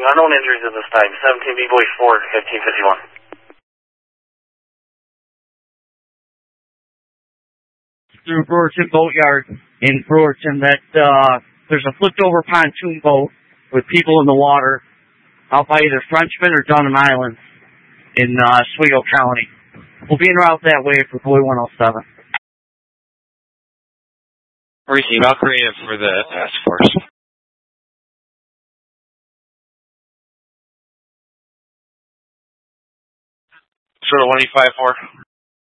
unknown injuries at this time. 17 B-Boy 4, 1551. Through Brewerton Boatyard in Brewerton that there's a flipped over pontoon boat with people in the water out by either Frenchman or Dunham Island in Oswego County. We'll be en route that way for Boy 107. Receive, I'll create it for the task force. Sort of 1854.